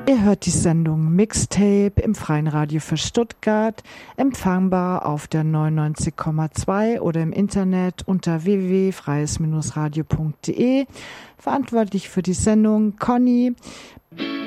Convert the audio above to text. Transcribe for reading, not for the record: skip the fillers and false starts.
Ihr hört die Sendung Mixtape im Freien Radio für Stuttgart, empfangbar auf der 99,2 oder im Internet unter www.freies-radio.de. Verantwortlich für die Sendung Conny.